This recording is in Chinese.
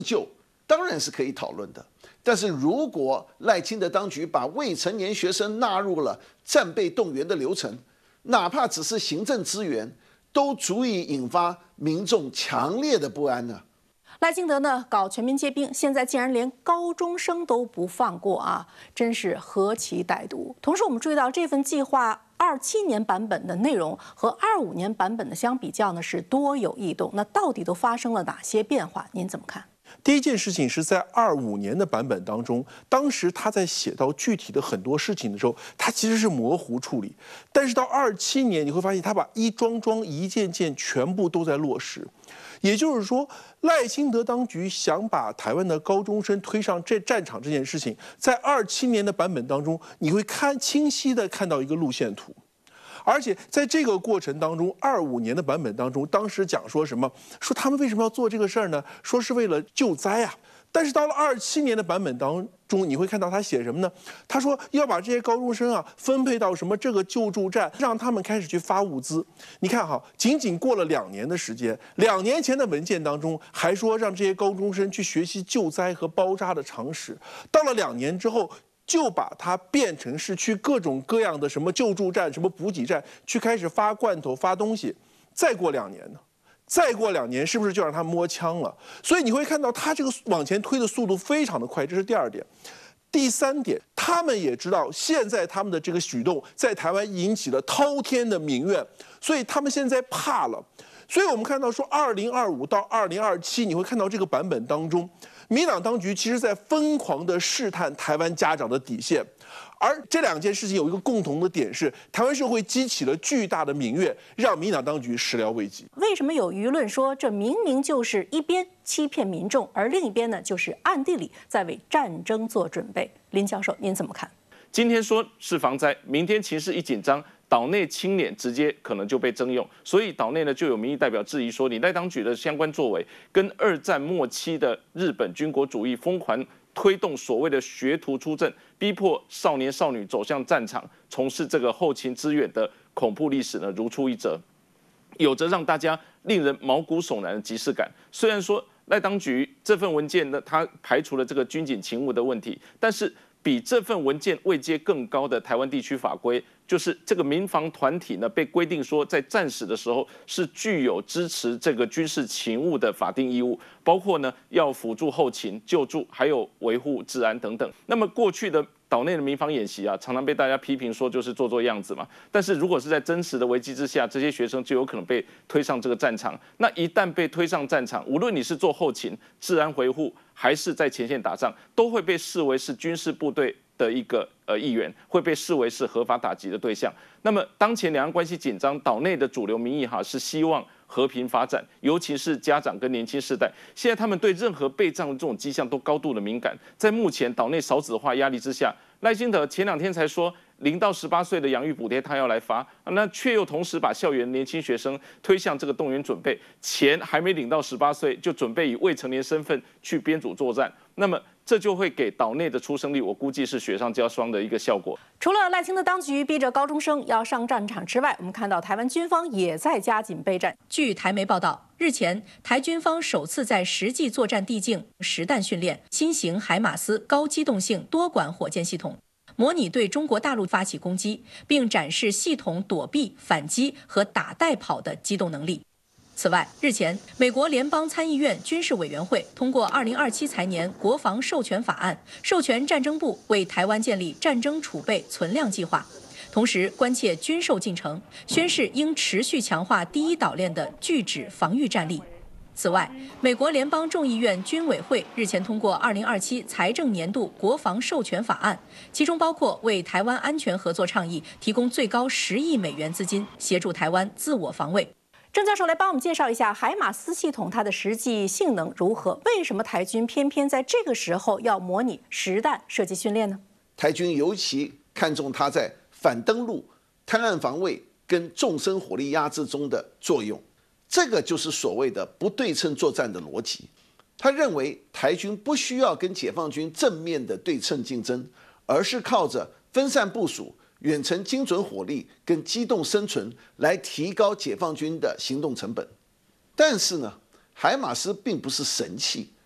救，当然是可以讨论的。但是如果赖清德当局把未成年学生纳入了战备动员的流程，哪怕只是行政资源，都足以引发民众强烈的不安呢。 赖清德呢搞全民皆兵，现在竟然连高中生都不放过啊，真是何其歹毒！同时，我们注意到这份计划27年版本的内容和25年版本的相比较呢，是多有异动。那到底都发生了哪些变化？您怎么看？ 第一件事情是在25年的版本当中，当时他在写到具体的很多事情的时候，他其实是模糊处理。但是到27年，你会发现他把一桩桩、一件件全部都在落实。也就是说，赖清德当局想把台湾的高中生推上战场这件事情，在27年的版本当中，你会清晰的看到一个路线图。而且在这个过程当中，25年的版本当中，当时讲说什么？说他们为什么要做这个事儿呢？说是为了救灾啊。但是到了27年的版本当中，你会看到他写什么呢？他说要把这些高中生啊分配到什么这个救助站，让他们开始去发物资。你看哈，仅仅过了2年的时间，2年前的文件当中还说让这些高中生去学习救灾和包扎的常识，到了2年之后，就把它变成是去各种各样的什么救助站、什么补给站去开始发罐头、发东西。再过2年呢？再过2年是不是就让他摸枪了？所以你会看到他这个往前推的速度非常的快，这是第2点。第3点，他们也知道现在他们的这个举动在台湾引起了滔天的民怨，所以他们现在怕了。所以我们看到说，2025到2027，你会看到这个版本当中，民进党当局其实在疯狂的试探台湾家长的底线。而这2件事情有一个共同的点是，台湾社会激起了巨大的民怨，让民进党当局始料未及。 为什么有舆论说这明明就是一边欺骗民众，而另一边呢就是暗地里在为战争做准备？林教授，您怎么看？ 今天说是防灾，明天情势一紧张，岛内清廉直接可能就被征用，所以岛内呢就有民意代表质疑说，你赖当局的相关作为跟2战末期的日本军国主义疯狂推动所谓的学徒出阵，逼迫少年少女走向战场，从事这个后勤支援的恐怖历史呢，如出一辙，有着让大家令人毛骨悚然的即视感。虽然说赖当局这份文件呢，它排除了这个军警勤务的问题，但是比这份文件位阶更高的台湾地区法规，就是这个民防团体呢，被规定说在战时的时候是具有支持这个军事勤务的法定义务，包括呢要辅助后勤、救助，还有维护治安等等。那么过去的岛内的民防演习啊，常常被大家批评说就是做做样子嘛。但是如果是在真实的危机之下，这些学生就有可能被推上这个战场。那一旦被推上战场，无论你是做后勤、治安维护，还是在前线打仗，都会被视为是军事部队的一个议员，会被视为是合法打击的对象。那么当前两岸关系紧张，岛内的主流民意是希望和平发展，尤其是家长跟年轻世代，现在他们对任何备战的这种迹象都高度的敏感。在目前岛内少子化压力之下，赖清德前2天才说0到18岁的养育补贴他要来发，那却又同时把校园年轻学生推向这个动员准备，钱还没领到18岁就准备以未成年身份去编组作战，那么这就会给岛内的出生率，我估计是雪上加霜的一个效果。 除了赖清德当局逼着高中生要上战场之外，我们看到台湾军方也在加紧备战。 据台媒报道，日前台军方首次在实际作战地境实弹训练新型海马斯高机动性多管火箭系统，模拟对中国大陆发起攻击，并展示系统躲避、反击和打带跑的机动能力。此外，日前，美国联邦参议院军事委员会通过2027财年国防授权法案，授权战争部为台湾建立战争储备存量计划，同时关切军售进程，宣示应持续强化第一岛链的拒止防御战力。此外，美国联邦众议院军委会日前通过2027财政年度国防授权法案，其中包括为台湾安全合作倡议提供最高10亿美元资金，协助台湾自我防卫。 郑教授来帮我们介绍一下海马斯系统它的实际性能如何？为什么台军偏偏在这个时候要模拟实弹射击训练呢？ 台军尤其看重它在反登陆、滩岸防卫跟纵深火力压制中的作用，这个就是所谓的不对称作战的逻辑。他认为台军不需要跟解放军正面的对称竞争，而是靠着分散部署、远程精准火力跟机动生存来提高解放军的行动成本。但是呢，海马斯并不是神器，